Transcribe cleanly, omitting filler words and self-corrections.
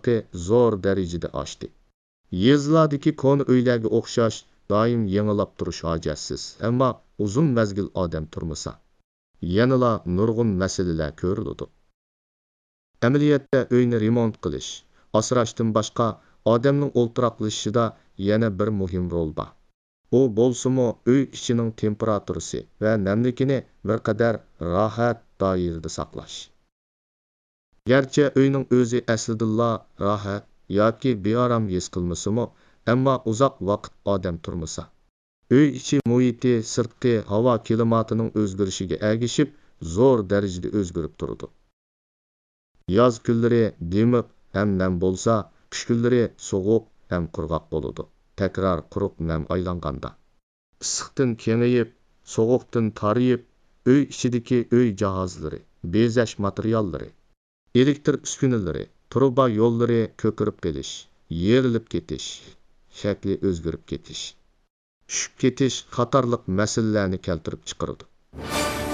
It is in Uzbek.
narxi zo'r darajada oshdi. Yezlardagi ko'na uylarga o'xshash doim yangilab turish hojatsiz, ammo uzun mazgil odam turmasa, yanala nurg'un masalalar ko'riladi. Amaliyotda uyni remont qilish, asrashdan boshqa odamning o'ltiraqlashishida yana bir muhim rol bor. U bo'lsa-mu uy ichining temperaturasi va namlikini bir qadar rohat doirada saqlash. Garchi uyning o'zi aslida rohat yoki beorom his qilmasa-mu, ammo uzoq vaqt odam turmasa, uy ichi muhiti sirtqi havo klimatining o'zgarishiga ergishib zo'r darajada o'zgarib turadi. Yoz kunlari dimiq ham nam bo'lsa, qish kunlari sovuq ham qurg'oq bo'ladi. Takror quruq nam aylanganda issiqdan kengayib, sovuqdan tarayib, uy ichidagi uy jihozlari, bezash materiallari, elektr uskunalari, truba yo'llari ko'kirib qelish, yerilib ketish, shakli o'zgarib ketish, tushib ketish qatorliq masalalarni keltirib chiqaradi.